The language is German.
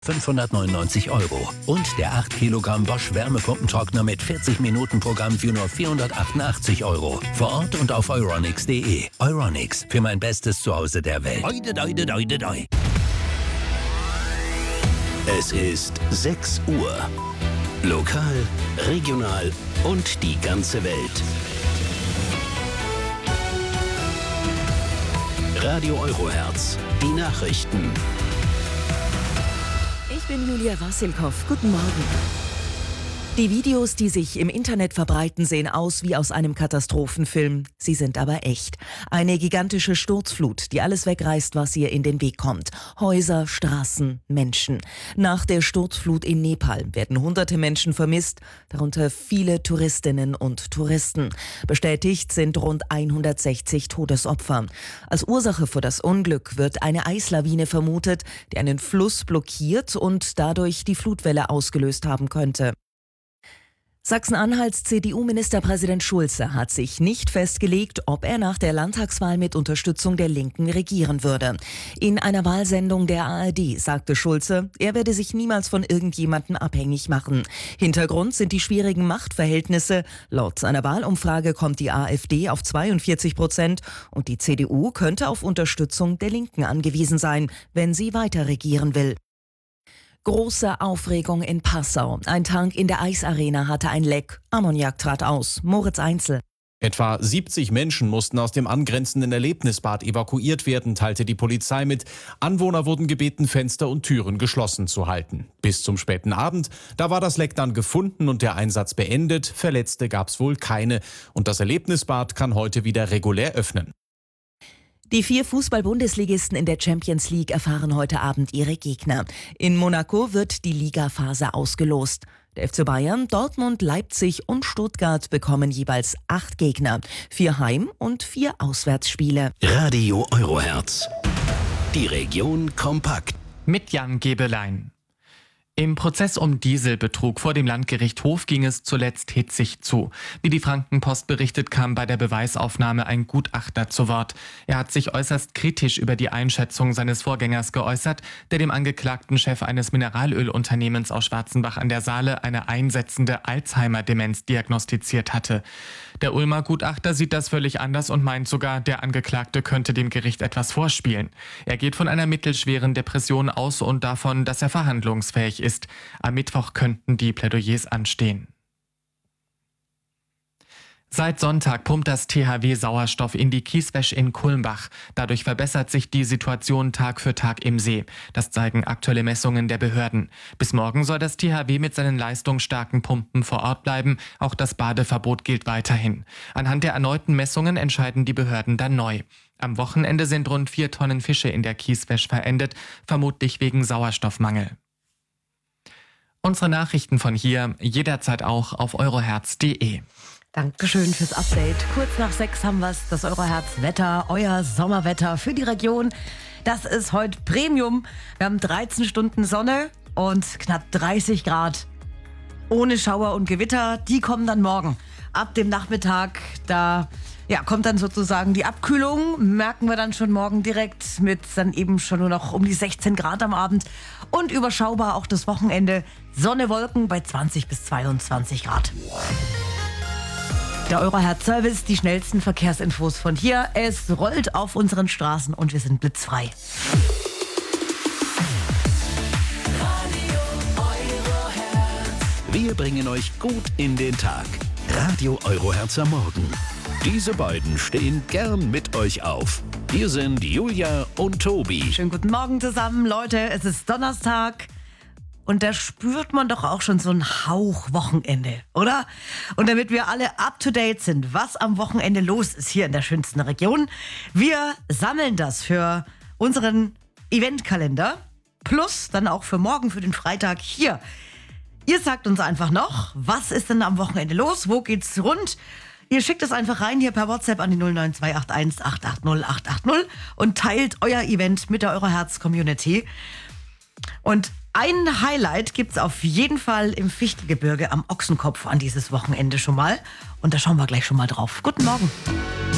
599 € und der 8 Kilogramm Bosch Wärmepumpentrockner mit 40 Minuten Programm für nur 488 €. Vor Ort und auf euronics.de. Euronics, für mein bestes Zuhause der Welt. Es ist 6 Uhr. Lokal, regional und die ganze Welt. Radio Eurohertz, die Nachrichten. Ich bin Julia Wassilkow. Guten Morgen. Die Videos, die sich im Internet verbreiten, sehen aus wie aus einem Katastrophenfilm. Sie sind aber echt. Eine gigantische Sturzflut, die alles wegreißt, was ihr in den Weg kommt. Häuser, Straßen, Menschen. Nach der Sturzflut in Nepal werden hunderte Menschen vermisst, darunter viele Touristinnen und Touristen. Bestätigt sind rund 160 Todesopfer. Als Ursache für das Unglück wird eine Eislawine vermutet, die einen Fluss blockiert und dadurch die Flutwelle ausgelöst haben könnte. Sachsen-Anhalts CDU-Ministerpräsident Schulze hat sich nicht festgelegt, ob er nach der Landtagswahl mit Unterstützung der Linken regieren würde. In einer Wahlsendung der ARD sagte Schulze, er werde sich niemals von irgendjemandem abhängig machen. Hintergrund sind die schwierigen Machtverhältnisse. Laut einer Wahlumfrage kommt die AfD auf 42% und die CDU könnte auf Unterstützung der Linken angewiesen sein, wenn sie weiter regieren will. Große Aufregung in Passau. Ein Tank in der Eisarena hatte ein Leck. Ammoniak trat aus. Moritz Einzel. Etwa 70 Menschen mussten aus dem angrenzenden Erlebnisbad evakuiert werden, teilte die Polizei mit. Anwohner wurden gebeten, Fenster und Türen geschlossen zu halten. Bis zum späten Abend, da war das Leck dann gefunden und der Einsatz beendet. Verletzte gab's wohl keine. Und das Erlebnisbad kann heute wieder regulär öffnen. Die 4 Fußball-Bundesligisten in der Champions League erfahren heute Abend ihre Gegner. In Monaco wird die Ligaphase ausgelost. Der FC Bayern, Dortmund, Leipzig und Stuttgart bekommen jeweils 8 Gegner. 4 Heim- und 4 Auswärtsspiele. Radio Eurohertz. Die Region kompakt. Mit Jan Gebelein. Im Prozess um Dieselbetrug vor dem Landgericht Hof ging es zuletzt hitzig zu. Wie die Frankenpost berichtet, kam bei der Beweisaufnahme ein Gutachter zu Wort. Er hat sich äußerst kritisch über die Einschätzung seines Vorgängers geäußert, der dem angeklagten Chef eines Mineralölunternehmens aus Schwarzenbach an der Saale eine einsetzende Alzheimer-Demenz diagnostiziert hatte. Der Ulmer Gutachter sieht das völlig anders und meint sogar, der Angeklagte könnte dem Gericht etwas vorspielen. Er geht von einer mittelschweren Depression aus und davon, dass er verhandlungsfähig ist. Am Mittwoch könnten die Plädoyers anstehen. Seit Sonntag pumpt das THW Sauerstoff in die Kieswäsch in Kulmbach. Dadurch verbessert sich die Situation Tag für Tag im See. Das zeigen aktuelle Messungen der Behörden. Bis morgen soll das THW mit seinen leistungsstarken Pumpen vor Ort bleiben. Auch das Badeverbot gilt weiterhin. Anhand der erneuten Messungen entscheiden die Behörden dann neu. Am Wochenende sind rund 4 Tonnen Fische in der Kieswäsch verendet, vermutlich wegen Sauerstoffmangel. Unsere Nachrichten von hier jederzeit auch auf eurohertz.de. Dankeschön fürs Update. Kurz nach 6 haben wir es, das Eurohertz-Wetter, euer Sommerwetter für die Region. Das ist heute Premium. Wir haben 13 Stunden Sonne und knapp 30 Grad. Ohne Schauer und Gewitter, die kommen dann morgen. Ab dem Nachmittag, da kommt dann sozusagen die Abkühlung. Merken wir dann schon morgen direkt mit dann eben schon nur noch um die 16 Grad am Abend. Und überschaubar auch das Wochenende. Sonne, Wolken bei 20 bis 22 Grad. Der Eurohertz-Service, die schnellsten Verkehrsinfos von hier. Es rollt auf unseren Straßen und wir sind blitzfrei. Wir bringen euch gut in den Tag. Radio Eurohertz am Morgen. Diese beiden stehen gern mit euch auf. Hier sind Julia und Tobi. Schönen guten Morgen zusammen, Leute. Es ist Donnerstag. Und da spürt man doch auch schon so einen Hauch Wochenende, oder? Und damit wir alle up-to-date sind, was am Wochenende los ist hier in der schönsten Region, wir sammeln das für unseren Eventkalender, plus dann auch für morgen, für den Freitag hier. Ihr sagt uns einfach noch, was ist denn am Wochenende los, wo geht's rund? Ihr schickt es einfach rein hier per WhatsApp an die 09281 880 880 und teilt euer Event mit der Eurohertz-Community. Und ein Highlight gibt's auf jeden Fall im Fichtelgebirge am Ochsenkopf an dieses Wochenende schon mal. Und da schauen wir gleich schon mal drauf. Guten Morgen.